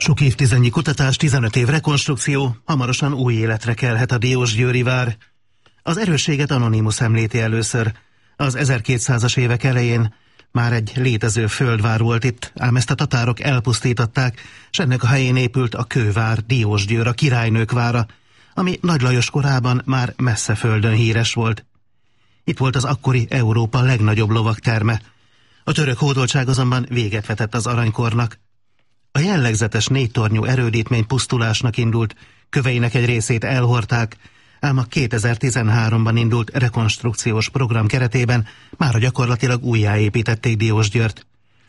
Sok évtizednyi kutatás, 15 év rekonstrukció, hamarosan új életre kelhet a Diósgyőri vár. Az erősséget Anonymus említi először. Az 1200-as évek elején már egy létező földvár volt itt, ám ezt a tatárok elpusztították, s ennek a helyén épült a kővár, Diósgyőr, a királynők vára, ami Nagy Lajos korában már messze földön híres volt. Itt volt az akkori Európa legnagyobb lovagterme. A török hódoltság azonban véget vetett az aranykornak. A jellegzetes 4 tornyú erődítmény pusztulásnak indult, köveinek egy részét elhordták, ám a 2013-ban indult rekonstrukciós program keretében mára gyakorlatilag újjáépítették Diósgyőrt.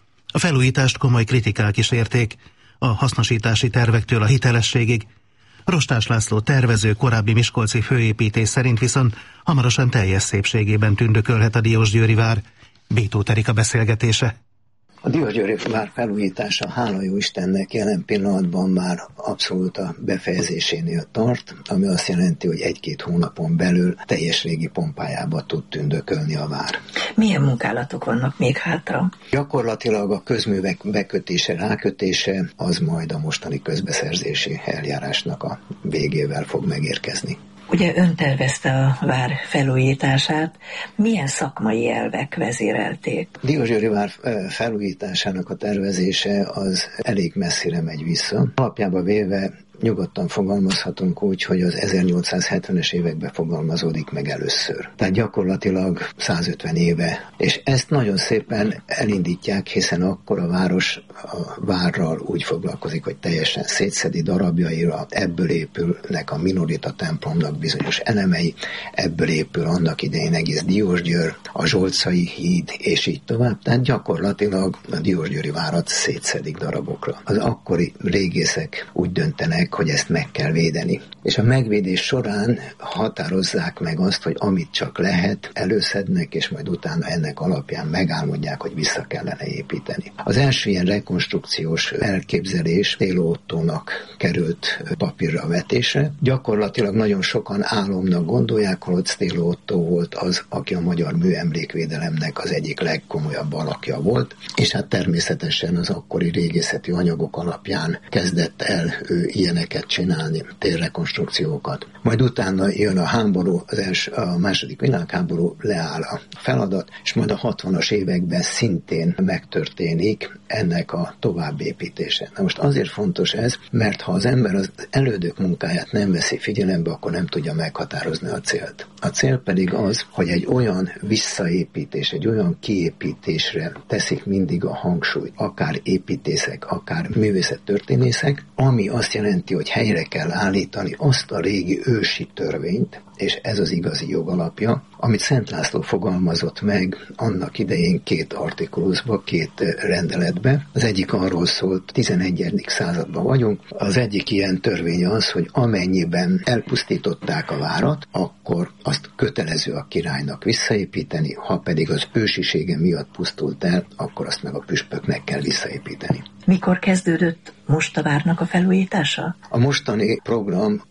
A felújítást komoly kritikák is érték, a hasznosítási tervektől a hitelességig. Rostás László tervező, korábbi miskolci főépítész szerint viszont hamarosan teljes szépségében tündökölhet a Diósgyőri vár. Bétót Erika beszélgetése. A Diósgyőri vár felújítása, hála jó Istennek, jelen pillanatban már abszolút a befejezésénél tart, ami azt jelenti, hogy 1-2 hónapon belül teljes régi pompájába tud tündökölni a vár. Milyen munkálatok vannak még hátra? Gyakorlatilag a közművek bekötése, rákötése az majd a mostani közbeszerzési eljárásnak a végével fog megérkezni. Ugye ön tervezte a vár felújítását, milyen szakmai elvek vezérelték? Diósgyőri vár felújításának a tervezése az elég messzire megy vissza. Alapjába véve nyugodtan fogalmazhatunk úgy, hogy az 1870-es években fogalmazódik meg először. Tehát gyakorlatilag 150 éve. És ezt nagyon szépen elindítják, hiszen akkor a város a várral úgy foglalkozik, hogy teljesen szétszedi darabjaira, ebből épülnek a minorita templomnak bizonyos elemei, ebből épül annak idején egész Diósgyőr, a Zsolcai híd, és így tovább. Tehát gyakorlatilag a Diósgyőri várat szétszedik darabokra. Az akkori régészek úgy döntenek, hogy ezt meg kell védeni. És a megvédés során határozzák meg azt, hogy amit csak lehet, előszednek, és majd utána ennek alapján megálmodják, hogy vissza kellene építeni. Az első ilyen rekonstrukciós elképzelés Téló Ottónak került papírra vetésre. Gyakorlatilag nagyon sokan álomnak gondolják, hogy Téló Ottó volt az, aki a magyar műemlékvédelemnek az egyik legkomolyabb alakja volt, és hát természetesen az akkori régészeti anyagok alapján kezdett el ő ilyeneket csinálni, térrekonstrukciókat. Majd utána jön a háború, a második világháború, leáll a feladat, és majd a 60-as években szintén megtörténik ennek a továbbépítése. Na most azért fontos ez, mert ha az ember az elődök munkáját nem veszi figyelembe, akkor nem tudja meghatározni a célt. A cél pedig az, hogy egy olyan visszaépítés, egy olyan kiépítésre teszik mindig a hangsúlyt, akár építészek, akár művészettörténészek, ami azt jelenti, hogy helyre kell állítani azt a régi ősi törvényt, és ez az igazi jogalapja, amit Szent László fogalmazott meg annak idején 2 artikulusba, 2 rendeletbe. Az egyik arról szólt, 11. században vagyunk, az egyik ilyen törvény az, hogy amennyiben elpusztították a várat, akkor azt kötelező a királynak visszaépíteni, ha pedig az ősisége miatt pusztult el, akkor azt meg a püspöknek kell visszaépíteni. Mikor kezdődött most a várnak a felújítása? A mostani program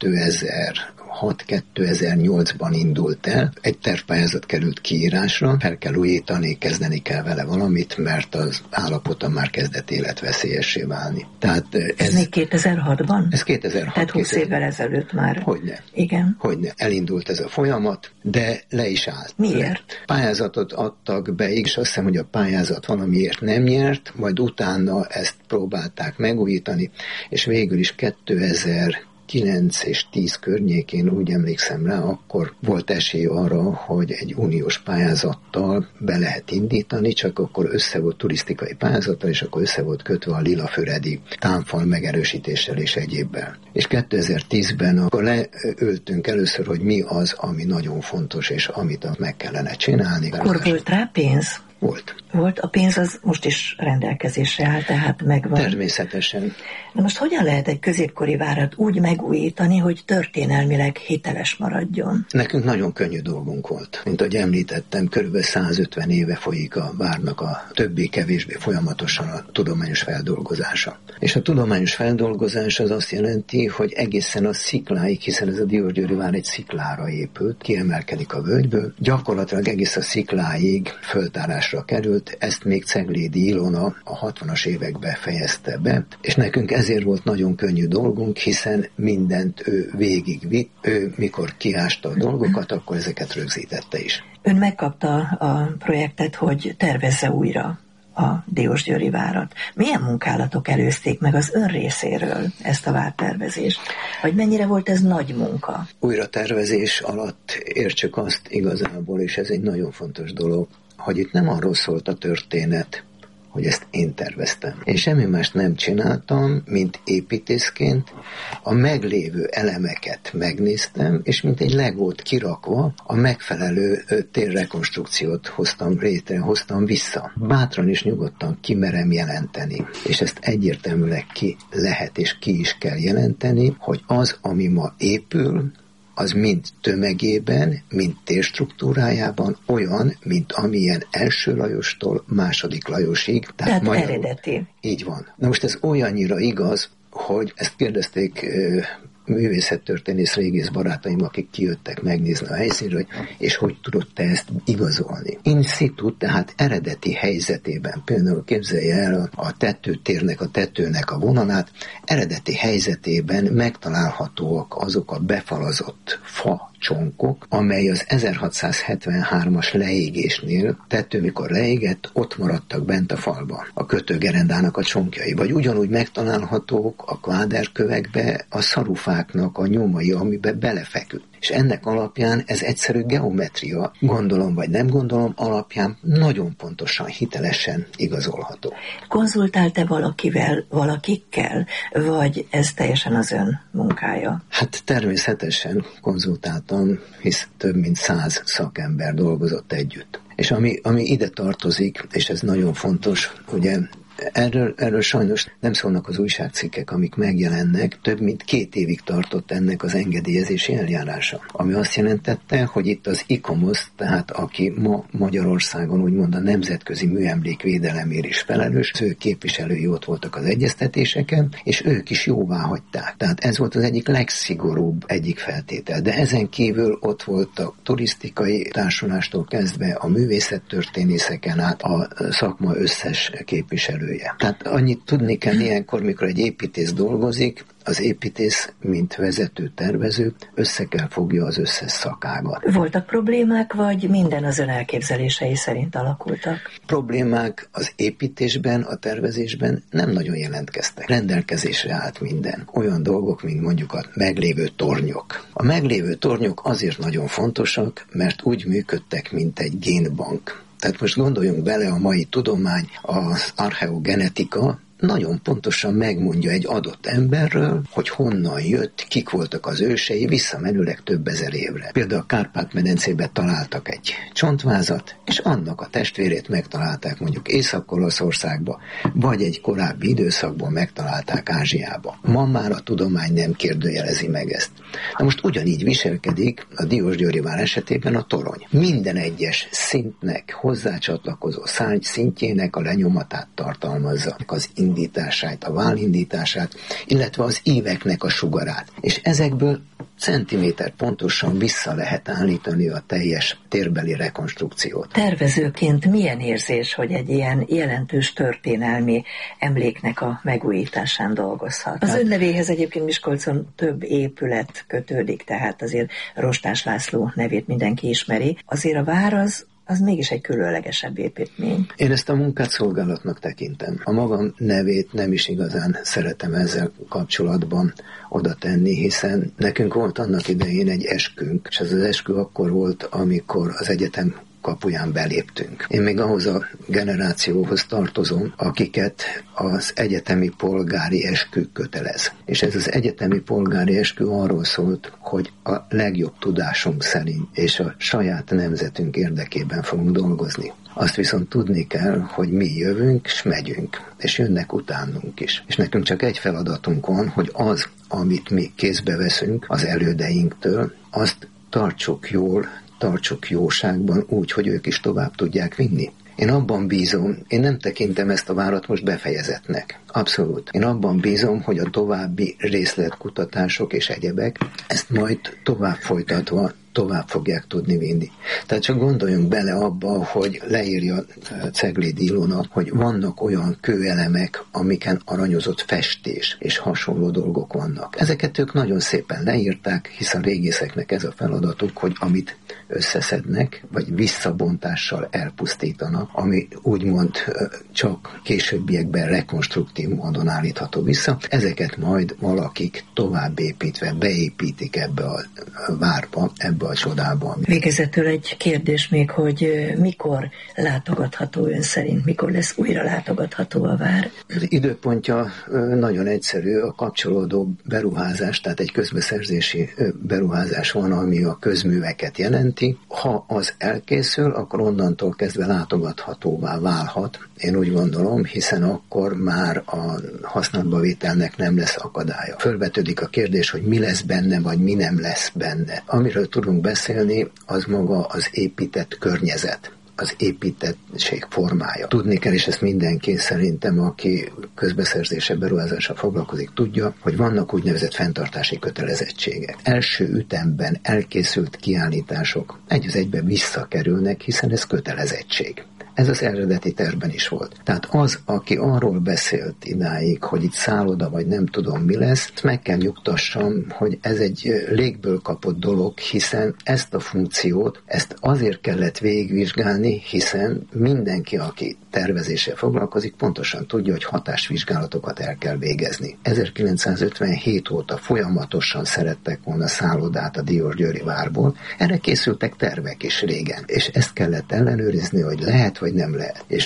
2006-2008-ban indult el. Egy tervpályázat került kiírásra, fel kell újítani, kezdeni kell vele valamit, mert az állapota már kezdett életveszélyessé válni. Tehát ez még 2006-ban? Ez 2006. Tehát 20 évvel ezelőtt már. Hogyne. Igen. Hogyne. Elindult ez a folyamat, de le is állt. Miért? Pályázatot adtak be, és azt hiszem, hogy a pályázat valamiért nem nyert, majd utána ezt próbálták megújítani, és végül is 2009 és 10 környékén, úgy emlékszem rá, akkor volt esély arra, hogy egy uniós pályázattal be lehet indítani, csak akkor össze volt turisztikai pályázattal, és akkor össze volt kötve a lilafüredi támfal megerősítéssel és egyébbel. És 2010-ben akkor leültünk először, hogy mi az, ami nagyon fontos, és amit meg kellene csinálni. Akkor volt rá pénz? Volt. A pénz az most is rendelkezésre áll, tehát megvan. Természetesen. Na most hogyan lehet egy középkori várat úgy megújítani, hogy történelmileg hiteles maradjon? Nekünk nagyon könnyű dolgunk volt. Mint ahogy említettem, kb. 150 éve folyik a várnak a többé-kevésbé folyamatosan a tudományos feldolgozása. És a tudományos feldolgozás az azt jelenti, hogy egészen a szikláig, hiszen ez a Diósgyőri vár egy sziklára épült, kiemelkedik a völgyből, gyakorlatilag egész a szikláig föltárásra írásra került, ezt még Ceglédi Ilona a 60-as években fejezte be, és nekünk ezért volt nagyon könnyű dolgunk, hiszen mindent ő végigvitt, ő mikor kiásta a dolgokat, akkor ezeket rögzítette is. Ön megkapta a projektet, hogy tervezze újra a Diósgyőri várat. Milyen munkálatok előzték meg az ön részéről ezt a vártervezést? Vagy mennyire volt ez nagy munka? Újra tervezés alatt értsük azt igazából, és ez egy nagyon fontos dolog, hogy itt nem arról szólt a történet, hogy ezt én terveztem. Én semmi mást nem csináltam, mint építészként a meglévő elemeket megnéztem, és mint egy legót kirakva a megfelelő térrekonstrukciót hoztam vissza. Bátran és nyugodtan kimerem jelenteni, és ezt egyértelműleg ki lehet és ki is kell jelenteni, hogy az, ami ma épül, az mind tömegében, mind térstruktúrájában olyan, mint amilyen első Lajostól második Lajosig. Tehát eredeti. Így van. Na most ez olyannyira igaz, hogy ezt kérdezték művészettörténész régész barátaim, akik kijöttek megnézni a helyszínről, és hogy tudod te ezt igazolni. In situ, tehát eredeti helyzetében, például képzelje el a tetőtérnek, a tetőnek a vonalát, eredeti helyzetében megtalálhatóak azok a befalazott fa csonkok, amely az 1673-as leégésnél, tető mikor leégett, ott maradtak bent a falban, a kötőgerendának a csonkjai. Vagy ugyanúgy megtalálhatók a kváderkövekbe a szarufáknak a nyomai, amiben belefeküdt. És ennek alapján ez egyszerű geometria, gondolom vagy nem gondolom, alapján nagyon pontosan, hitelesen igazolható. Konzultált-e valakivel, valakikkel, vagy ez teljesen az ön munkája? Hát természetesen konzultáltam, hisz több mint 100 szakember dolgozott együtt. És ami ide tartozik, és ez nagyon fontos, ugye Erről sajnos nem szólnak az újságcikkek, amik megjelennek. Több mint 2 évig tartott ennek az engedélyezési eljárása. Ami azt jelentette, hogy itt az ICOMOS, tehát aki ma Magyarországon úgymond a nemzetközi műemlékvédelemért is felelős, az ő képviselői ott voltak az egyeztetéseken, és ők is jóvá hagyták. Tehát ez volt az egyik legszigorúbb egyik feltétel. De ezen kívül ott volt a turisztikai társulástól kezdve a művészettörténészeken át a szakma összes képviselője. Tehát annyit tudni kell ilyenkor, mikor egy építész dolgozik, az építész, mint vezető tervező, össze kell fogja az összes szakágat. Voltak problémák, vagy minden az ön elképzelései szerint alakultak? Problémák az építésben, a tervezésben nem nagyon jelentkeztek. Rendelkezésre állt minden. Olyan dolgok, mint mondjuk a meglévő tornyok. A meglévő tornyok azért nagyon fontosak, mert úgy működtek, mint egy génbank. Tehát most gondoljunk bele, a mai tudomány, az archeogenetika nagyon pontosan megmondja egy adott emberről, hogy honnan jött, kik voltak az ősei, visszamenőleg több ezer évre. Például a Kárpát-medencében találtak egy csontvázat, és annak a testvérét megtalálták mondjuk Észak-Olaszországba, vagy egy korábbi időszakban megtalálták Ázsiába. Ma már a tudomány nem kérdőjelezi meg ezt. Na most ugyanígy viselkedik a Diósgyőri vár esetében a torony. Minden egyes szintnek, hozzácsatlakozó szárny szintjének a lenyomatát tartalmazza, az indítását, a válindítását, illetve az íveknek a sugarát. És ezekből centiméter pontosan vissza lehet állítani a teljes térbeli rekonstrukciót. Tervezőként milyen érzés, hogy egy ilyen jelentős történelmi emléknek a megújításán dolgozhat? Az ön nevéhez egyébként Miskolcon több épület kötődik, tehát azért Rostás László nevét mindenki ismeri. Azért a vár az mégis egy különlegesebb építmény. Én ezt a munkát szolgálatnak tekintem. A magam nevét nem is igazán szeretem ezzel kapcsolatban oda tenni, hiszen nekünk volt annak idején egy eskünk, és ez az eskü akkor volt, amikor az egyetem kapuján beléptünk. Én még ahhoz a generációhoz tartozom, akiket az egyetemi polgári eskü kötelez. És ez az egyetemi polgári eskü arról szólt, hogy a legjobb tudásunk szerint és a saját nemzetünk érdekében fogunk dolgozni. Azt viszont tudni kell, hogy mi jövünk, és megyünk, és jönnek utánunk is. És nekünk csak egy feladatunk van, hogy az, amit mi kézbe veszünk az elődeinktől, azt tartsuk jól, tartsuk jóságban úgy, hogy ők is tovább tudják vinni. Én abban bízom, én nem tekintem ezt a várat most befejezetnek. Abszolút. Én abban bízom, hogy a további részletkutatások és egyebek ezt majd tovább folytatva tovább fogják tudni vinni. Tehát csak gondoljunk bele abba, hogy leírja Ceglédi Ilona, hogy vannak olyan kőelemek, amiken aranyozott festés és hasonló dolgok vannak. Ezeket ők nagyon szépen leírták, hisz a régészeknek ez a feladatuk, hogy amit összeszednek, vagy visszabontással elpusztítanak, ami úgymond csak későbbiekben rekonstruktív módon állítható vissza, ezeket majd valakik tovább építve beépítik ebbe a várba, ebbe a csodába. Végezetül egy kérdés még, hogy mikor látogatható ön szerint, mikor lesz újra látogatható a vár? Az időpontja nagyon egyszerű, a kapcsolódó beruházás, tehát egy közbeszerzési beruházás van, ami a közműveket jelenti. Ha az elkészül, akkor onnantól kezdve látogathatóvá válhat. Én úgy gondolom, hiszen akkor már a használatba vételnek nem lesz akadálya. Fölvetődik a kérdés, hogy mi lesz benne, vagy mi nem lesz benne. Amiről tudunk beszélni, az maga az épített környezet, az építettség formája. Tudni kell, és ezt mindenki szerintem, aki közbeszerzése, beruházással foglalkozik, tudja, hogy vannak úgynevezett fenntartási kötelezettségek. Első ütemben elkészült kiállítások egy az egyben visszakerülnek, hiszen ez kötelezettség. Ez az eredeti tervben is volt. Tehát az, aki arról beszélt idáig, hogy itt szálloda, vagy nem tudom mi lesz, meg kell nyugtassam, hogy ez egy légből kapott dolog, hiszen ezt a funkciót, ezt azért kellett végigvizsgálni, hiszen mindenki, aki tervezéssel foglalkozik, pontosan tudja, hogy hatásvizsgálatokat el kell végezni. 1957 óta folyamatosan szerettek volna szállodát a Diósgyőri várból, erre készültek tervek is régen, és ezt kellett ellenőrizni, hogy lehet vagy nem lehet. És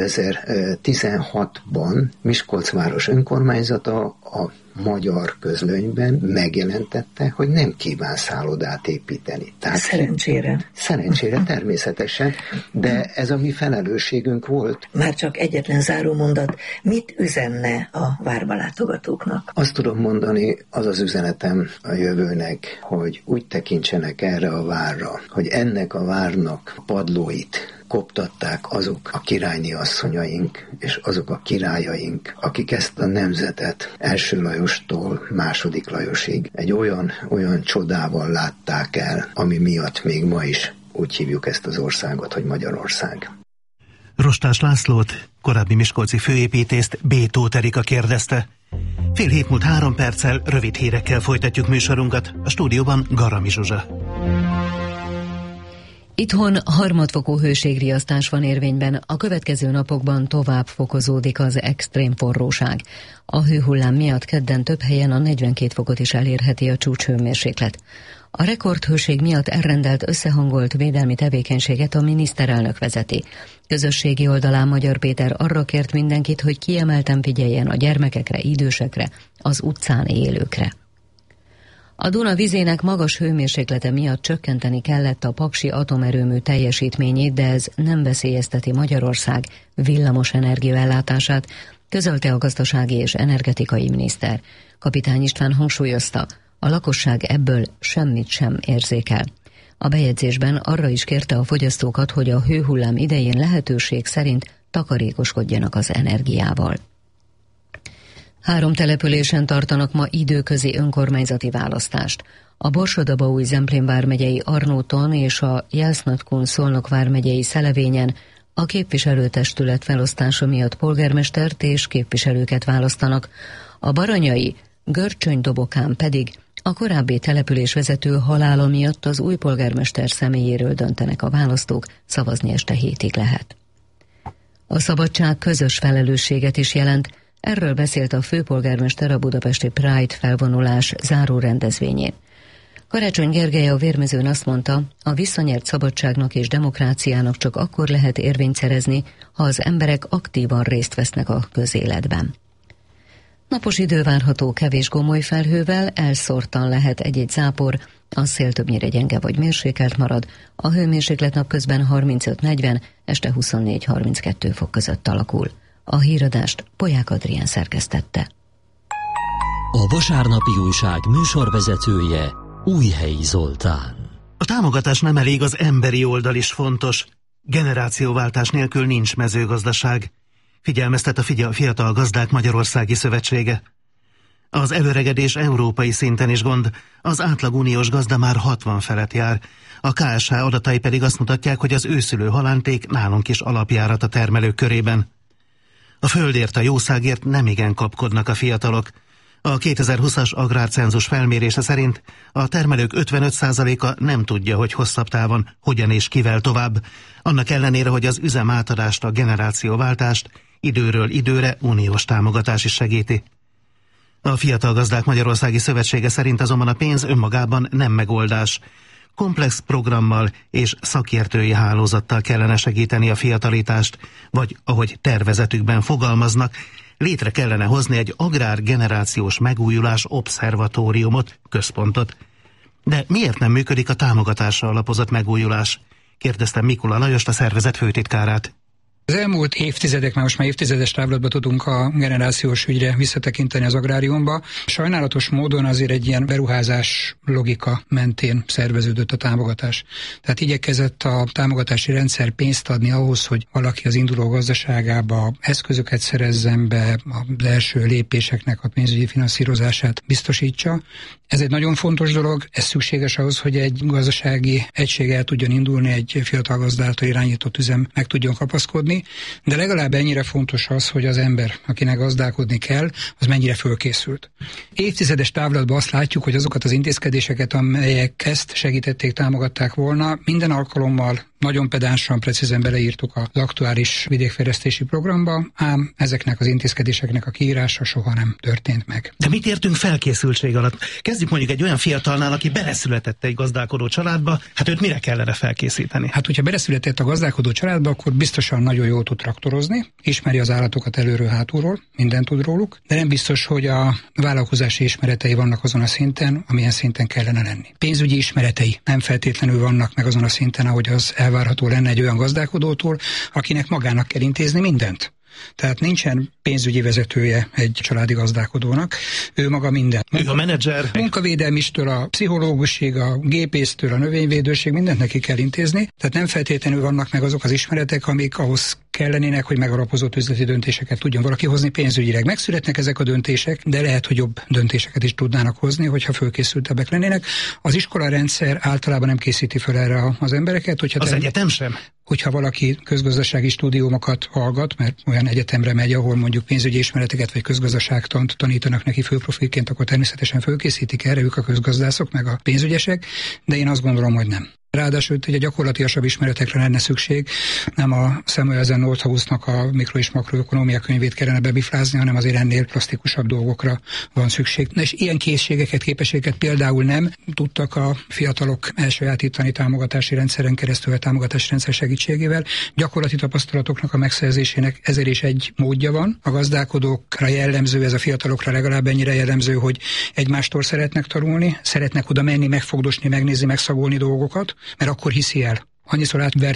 2016-ban Miskolc város önkormányzata a Magyar Közlönyben megjelentette, hogy nem kíván szállodát építeni. Tehát Szerencsére természetesen, de ez a mi felelősségünk volt. Már csak egyetlen záró mondat, mit üzenne a várba látogatóknak? Azt tudom mondani, az az üzenetem a jövőnek, hogy úgy tekintsenek erre a várra, hogy ennek a várnak padlóit koptatták azok a királyné asszonyaink, és azok a királyaink, akik ezt a nemzetet első Lajostól második Lajosig egy olyan csodával látták el, ami miatt még ma is úgy hívjuk ezt az országot, hogy Magyarország. Rostás Lászlót, korábbi miskolci főépítészt B. Tóth Erika kérdezte. 6:07 rövid hírekkel folytatjuk műsorunkat. A stúdióban Garami Zsuzsa. Itthon harmadfokú hőségriasztás van érvényben, a következő napokban tovább fokozódik az extrém forróság. A hőhullám miatt kedden több helyen a 42 fokot is elérheti a csúcshőmérséklet. A rekordhőség miatt elrendelt összehangolt védelmi tevékenységet a miniszterelnök vezeti. Közösségi oldalán Magyar Péter arra kért mindenkit, hogy kiemelten figyeljen a gyermekekre, idősekre, az utcán élőkre. A Duna vizének magas hőmérséklete miatt csökkenteni kellett a paksi atomerőmű teljesítményét, de ez nem veszélyezteti Magyarország villamos energiaellátását, közölte a gazdasági és energetikai miniszter. Kapitány István hangsúlyozta, a lakosság ebből semmit sem érzékel. A bejegyzésben arra is kérte a fogyasztókat, hogy a hőhullám idején lehetőség szerint takarékoskodjanak az energiával. 3 településen tartanak ma időközi önkormányzati választást. A Borsod-Abaúj-Zemplén vármegyei Arnóton és a Jász-Nagykun Szolnok vármegyei Szelevényen a képviselőtestület felosztása miatt polgármestert és képviselőket választanak. A baranyai Görcsöny-Dobokán pedig a korábbi településvezető halála miatt az új polgármester személyéről döntenek a választók, szavazni este 7-ig lehet. A szabadság közös felelősséget is jelent. Erről beszélt a főpolgármester a budapesti Pride felvonulás záró rendezvényén. Karácsony Gergely a Vérmezőn azt mondta, a visszanyert szabadságnak és demokráciának csak akkor lehet érvényt szerezni, ha az emberek aktívan részt vesznek a közéletben. Napos idő várható kevés gomoly felhővel, elszórtan lehet egy-egy zápor, a szél többnyire gyenge vagy mérsékelt marad, a hőmérséklet napközben 35-40, este 24-32 fok között alakul. A híradást Polyák Adrián szerkesztette. A vasárnapi újság műsorvezetője Újhelyi Zoltán. A támogatás nem elég, az emberi oldal is fontos. Generációváltás nélkül nincs mezőgazdaság. Figyelmeztet a Fiatal Gazdák Magyarországi Szövetsége. Az elöregedés európai szinten is gond, az átlag uniós gazda már 60 felett jár. A KSH adatai pedig azt mutatják, hogy az őszülő halánték nálunk is alapjárat a termelők körében. A földért, a jószágért nemigen kapkodnak a fiatalok. A 2020-as agrárcenzus felmérése szerint a termelők 55%-a nem tudja, hogy hosszabb távon hogyan és kivel tovább, annak ellenére, hogy az üzemátadást, a generációváltást időről időre uniós támogatás is segíti. A Fiatal Gazdák Magyarországi Szövetsége szerint azonban a pénz önmagában nem megoldás. Komplex programmal és szakértői hálózattal kellene segíteni a fiatalítást, vagy ahogy tervezetükben fogalmaznak, létre kellene hozni egy agrárgenerációs megújulás obszervatóriumot, központot. De miért nem működik a támogatásra alapozott megújulás? Kérdeztem Mikula Lajost, a szervezet főtitkárát. Az elmúlt évtizedek, most már évtizedes távlatban tudunk a generációs ügyre visszatekinteni az agráriumba. Sajnálatos módon azért egy ilyen beruházás logika mentén szerveződött a támogatás. Tehát igyekezett a támogatási rendszer pénzt adni ahhoz, hogy valaki az induló gazdaságába eszközöket szerezzen be, az első lépéseknek a pénzügyi finanszírozását biztosítsa. Ez egy nagyon fontos dolog, ez szükséges ahhoz, hogy egy gazdasági egység el tudjon indulni, egy fiatal gazda által irányított üzem meg tudjon kapaszkodni, de legalább ennyire fontos az, hogy az ember, akinek gazdálkodni kell, az mennyire fölkészült. Évtizedes távlatban azt látjuk, hogy azokat az intézkedéseket, amelyek ezt segítették, támogatták volna, minden alkalommal nagyon pedánsan, precízen beleírtuk az aktuális vidékfejlesztési programba, ám ezeknek az intézkedéseknek a kiírása soha nem történt meg. De mit értünk felkészültség alatt? Kezdjük mondjuk egy olyan fiatalnál, aki beleszületett egy gazdálkodó családba, hát őt mire kellene felkészíteni? Hát, hogyha beleszületett a gazdálkodó családba, akkor biztosan nagyon jól tud traktorozni, ismeri az állatokat előről, hátulról, mindent tud róluk, de nem biztos, hogy a vállalkozási ismeretei vannak azon a szinten, amilyen szinten kellene lenni. Pénzügyi ismeretei nem feltétlenül vannak meg azon a szinten, ahogy az elvárható lenne egy olyan gazdálkodótól, akinek magának kell intézni mindent. Tehát nincsen pénzügyi vezetője egy családi gazdálkodónak, ő maga minden. Ő a menedzser. Munkavédelmistől, a pszichológusig, a gépésztől, a növényvédőség, mindent neki kell intézni, tehát nem feltétlenül vannak meg azok az ismeretek, amik ahhoz kellenének, hogy megalapozott üzleti döntéseket tudjon valaki hozni pénzügyileg. Megszületnek ezek a döntések, de lehet, hogy jobb döntéseket is tudnának hozni, hogyha fölkészültebbek lennének. Az iskolarendszer általában nem készíti fel erre az embereket. Az egyetem sem? Hogyha valaki közgazdasági stúdiumokat hallgat, mert olyan egyetemre megy, ahol mondjuk pénzügyi ismereteket vagy közgazdaságtant tanítanak neki főprofilként, akkor természetesen fölkészítik erre ők a közgazdászok, meg a pénzügyesek, de én azt gondolom, hogy nem. Ráadásul ugye gyakorlatilasabb ismeretekre lenne szükség, nem a Samuel Nordhausnak a mikro- és makroökonómia könyvét kellene bebiflázni, hanem azért ennél plastikusabb dolgokra van szükség. És ilyen készségeket, képességeket például nem tudtak a fiatalok elsajátítani támogatási rendszeren keresztül, a támogatási rendszer segítségével. Gyakorlati tapasztalatoknak a megszerzésének ezer és egy módja van. A gazdálkodókra jellemző, ez a fiatalokra legalább ennyire jellemző, hogy egymástól szeretnek tanulni, szeretnek oda menni, megfogdosni, megnézni, megszagolni dolgokat, mert akkor hiszi el. Annyiszor átvert